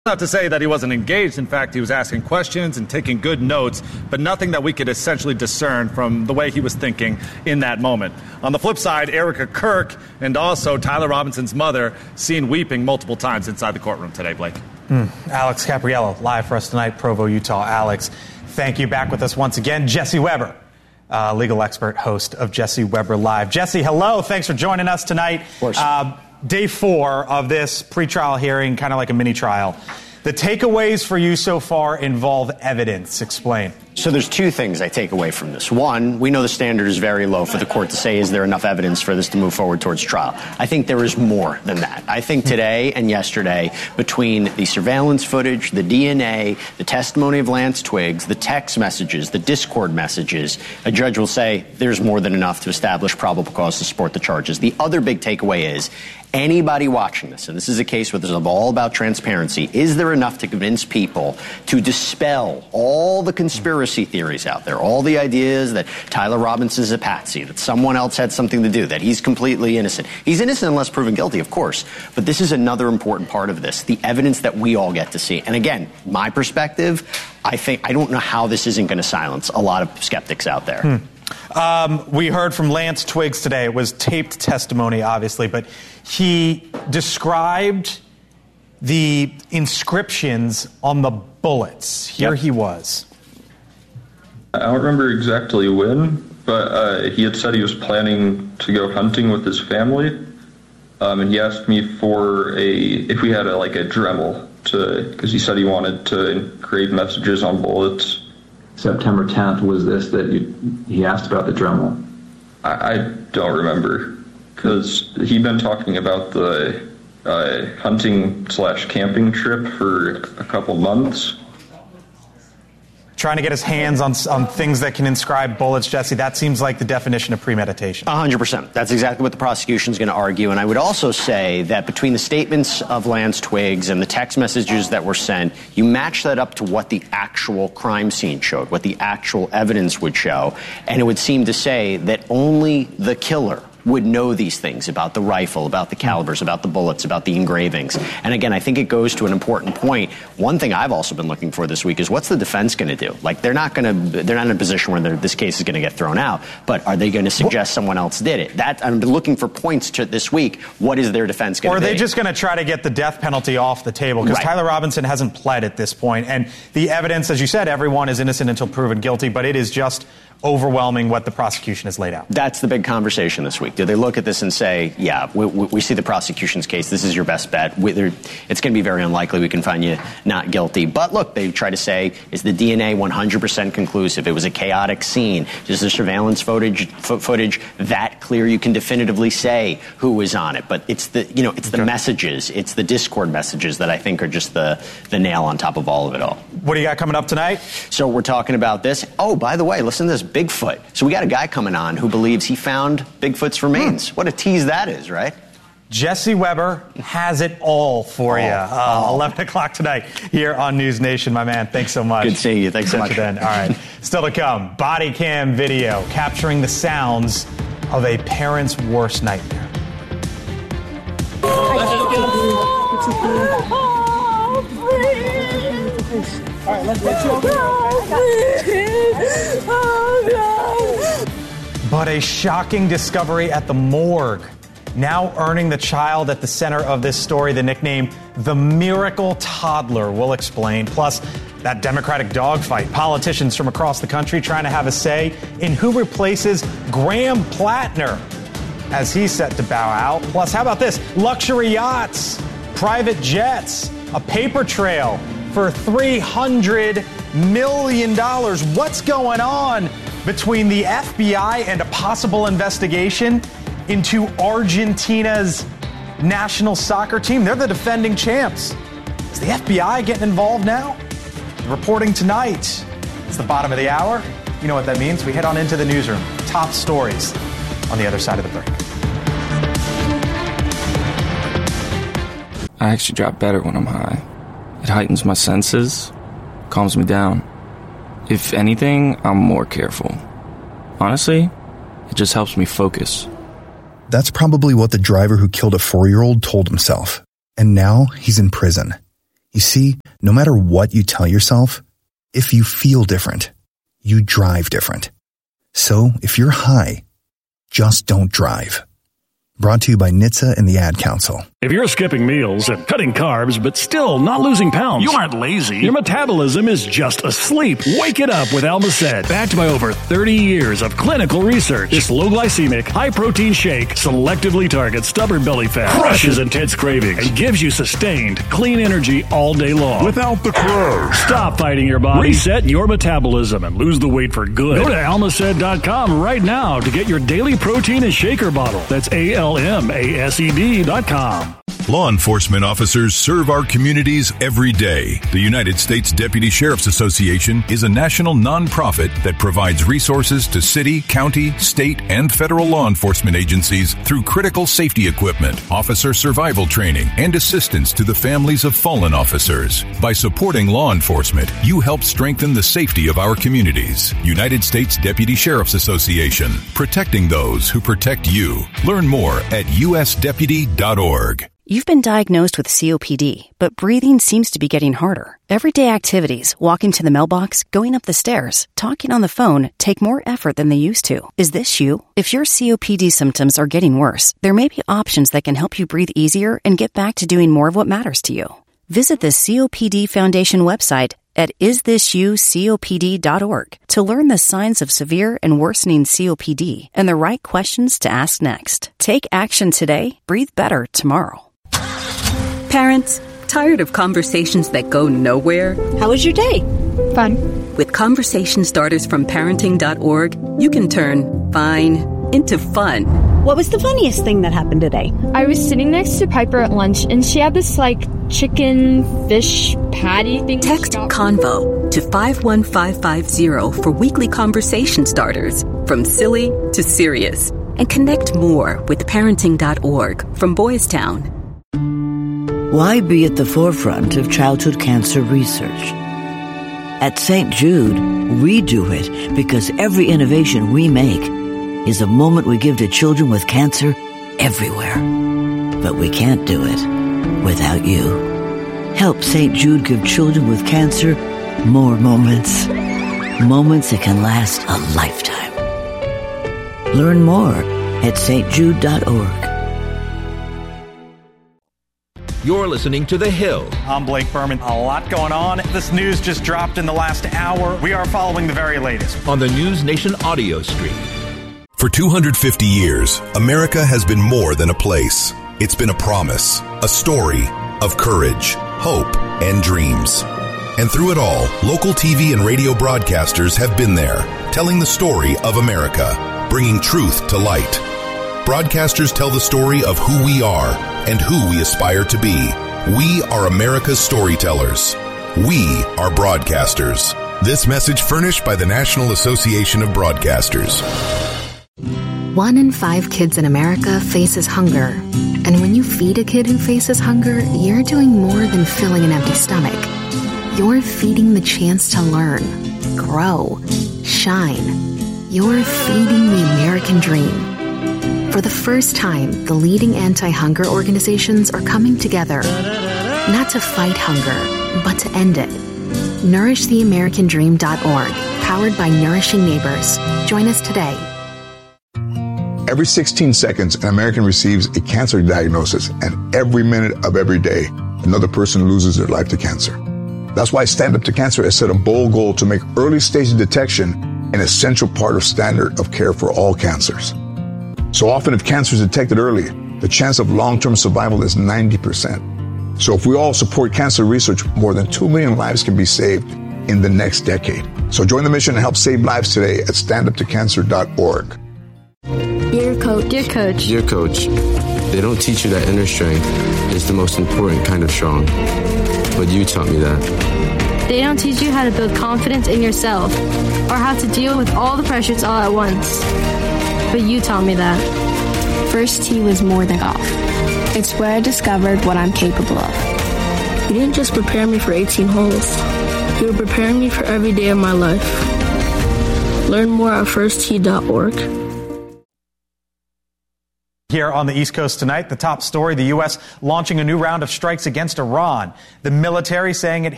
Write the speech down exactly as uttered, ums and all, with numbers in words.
Not to say that he wasn't engaged. In fact, he was asking questions and taking good notes, but nothing that we could essentially discern from the way he was thinking in that moment. On the flip side, Erica Kirk and also Tyler Robinson's mother seen weeping multiple times inside the courtroom today, Blake. Mm. Alex Capriello, live for us tonight, Provo, Utah. Alex, thank you. Back with us once again, Jesse Weber, uh, legal expert, host of Jesse Weber Live. Jesse, hello. Thanks for joining us tonight. Of course. Uh, Day four of this pretrial hearing, kind of like a mini trial. The takeaways for you so far involve evidence. Explain. So there's two things I take away from this. One, we know the standard is very low for the court to say, is there enough evidence for this to move forward towards trial? I think there is more than that. I think today and yesterday, between the surveillance footage, the D N A, the testimony of Lance Twiggs, the text messages, the Discord messages, a judge will say there's more than enough to establish probable cause to support the charges. The other big takeaway is anybody watching this, and this is a case where this is all about transparency, is there enough to convince people to dispel all the conspiracy theories out there, all the ideas that Tyler Robinson is a patsy, that someone else had something to do, that he's completely innocent. He's innocent unless proven guilty, of course, but this is another important part of this, the evidence that we all get to see. And again, my perspective, I think, I don't know how this isn't going to silence a lot of skeptics out there. Hmm. Um, we heard from Lance Twiggs today. It was taped testimony, obviously, but he described the inscriptions on the bullets. Here yep. he was. I don't remember exactly when, but uh, he had said he was planning to go hunting with his family, um, and he asked me for a if we had a, like a Dremel to because he said he wanted to engrave messages on bullets. September tenth was this that you, he asked about the Dremel? I, I don't remember because he'd been talking about the uh, hunting slash camping trip for a couple months. Trying to get his hands on on things that can inscribe bullets, Jesse, that seems like the definition of premeditation. one hundred percent. That's exactly what the prosecution is going to argue. And I would also say that between the statements of Lance Twiggs and the text messages that were sent, you match that up to what the actual crime scene showed, what the actual evidence would show. And it would seem to say that only the killer would know these things about the rifle, about the calibers, about the bullets, about the engravings. And again, I think it goes to an important point. One thing I've also been looking for this week is what's the defense going to do? Like, they're not going to, they're not in a position where this case is going to get thrown out, but are they going to suggest someone else did it? That, I'm looking for points to this week. What is their defense going to be? Or are they just going to try to get the death penalty off the table? Because right. Tyler Robinson hasn't pled at this point. And the evidence, as you said, everyone is innocent until proven guilty, but it is just overwhelming what the prosecution has laid out. That's the big conversation this week. Do they look at this and say, yeah, we, we, we see the prosecution's case, this is your best bet. We, it's going to be very unlikely we can find you not guilty. But look, they try to say, is the D N A one hundred percent conclusive? It was a chaotic scene. Is the surveillance footage, fo- footage that clear you can definitively say who was on it? But it's the, you know, it's the okay. messages, it's the Discord messages that I think are just the, the nail on top of all of it all. What do you got coming up tonight? So we're talking about this. Oh, by the way, listen to this. Bigfoot. So we got a guy coming on who believes he found Bigfoot's remains. Hmm. What a tease that is, right? Jesse Weber has it all for oh, you. Uh, oh. eleven o'clock tonight here on News Nation, my man. Thanks so much. Good seeing you. Thanks so Catch much. You then. All right. Still to come, body cam video capturing the sounds of a parent's worst nightmare. Oh, please. All right, let's get you over. Oh, no. But a shocking discovery at the morgue, now earning the child at the center of this story the nickname the Miracle Toddler. We'll explain. Plus, that Democratic dogfight, politicians from across the country trying to have a say in who replaces Graham Plattner as he's set to bow out. Plus, how about this? Luxury yachts, private jets, a paper trail for three hundred million dollars. What's going on between the F B I and a possible investigation into Argentina's national soccer team? They're the defending champs. Is the F B I getting involved now? Reporting tonight. It's the bottom of the hour. You know what that means. We head on into the newsroom. Top stories on the other side of the break. I actually drop better when I'm high. It heightens my senses, calms me down. If anything, I'm more careful. Honestly, it just helps me focus. That's probably what the driver who killed a four-year-old told himself. And now he's in prison. You see, no matter what you tell yourself, if you feel different, you drive different. So if you're high, just don't drive. Brought to you by N H T S A and the Ad Council. If you're skipping meals and cutting carbs but still not losing pounds, you aren't lazy. Your metabolism is just asleep. Wake it up with Almacet. Backed by over thirty years of clinical research, this low-glycemic, high-protein shake selectively targets stubborn belly fat, crushes intense cravings, and gives you sustained, clean energy all day long. Without the carbs. Stop fighting your body. Reset your metabolism and lose the weight for good. Go to almacet dot com right now to get your daily protein and shaker bottle. That's A L M A S E D dot com. Law enforcement officers serve our communities every day. The United States Deputy Sheriff's Association is a national nonprofit that provides resources to city, county, state, and federal law enforcement agencies through critical safety equipment, officer survival training, and assistance to the families of fallen officers. By supporting law enforcement, you help strengthen the safety of our communities. United States Deputy Sheriff's Association, protecting those who protect you. Learn more at U S deputy dot org. You've been diagnosed with C O P D, but breathing seems to be getting harder. Everyday activities, walking to the mailbox, going up the stairs, talking on the phone, take more effort than they used to. Is this you? If your C O P D symptoms are getting worse, there may be options that can help you breathe easier and get back to doing more of what matters to you. Visit the C O P D Foundation website at is this you copd dot org to learn the signs of severe and worsening C O P D and the right questions to ask next. Take action today, breathe better tomorrow. Parents, tired of conversations that go nowhere? How was your day? Fun. With conversation starters from parenting dot org, you can turn fine into fun. What was the funniest thing that happened today? I was sitting next to Piper at lunch, and she had this, like, chicken fish patty thing. Text CONVO to five one five five zero for weekly conversation starters, from silly to serious. And connect more with parenting dot org from Boys Town. Why be at the forefront of childhood cancer research? At Saint Jude, we do it because every innovation we make is a moment we give to children with cancer everywhere. But we can't do it without you. Help Saint Jude give children with cancer more moments. Moments that can last a lifetime. Learn more at saint jude dot org. You're listening to The Hill. I'm Blake Berman. A lot going on. This news just dropped in the last hour. We are following the very latest on the News Nation audio stream. For two hundred fifty years, America has been more than a place. It's been a promise, a story of courage, hope, and dreams. And through it all, local T V and radio broadcasters have been there, telling the story of America, bringing truth to light. Broadcasters tell the story of who we are and who we aspire to be. We are America's storytellers. We are broadcasters. This message furnished by the National Association of Broadcasters. One in five kids in America faces hunger. And when you feed a kid who faces hunger, you're doing more than filling an empty stomach. You're feeding the chance to learn, grow, shine. You're feeding the American dream. For the first time, the leading anti-hunger organizations are coming together, not to fight hunger, but to end it. nourish the american dream dot org, powered by Nourishing Neighbors. Join us today. Every sixteen seconds, an American receives a cancer diagnosis, and every minute of every day, another person loses their life to cancer. That's why Stand Up to Cancer has set a bold goal to make early stage detection an essential part of standard of care for all cancers. So often, if cancer is detected early, the chance of long-term survival is ninety percent. So if we all support cancer research, more than two million lives can be saved in the next decade. So join the mission and help save lives today at stand up to cancer dot org. Dear coach. Dear coach. Dear coach, they don't teach you that inner strength is the most important kind of strong. But you taught me that. They don't teach you how to build confidence in yourself or how to deal with all the pressures all at once. But you taught me that. First tee was more than golf. It's where I discovered what I'm capable of. You didn't just prepare me for eighteen holes. You were preparing me for every day of my life. Learn more at first tee dot org. Here on the East Coast tonight, the top story, the U S launching a new round of strikes against Iran. The military saying it